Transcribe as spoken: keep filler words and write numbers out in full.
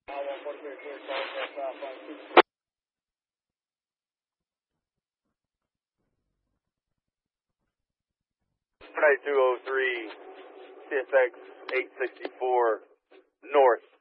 two oh three, C S X eight sixty-four, north.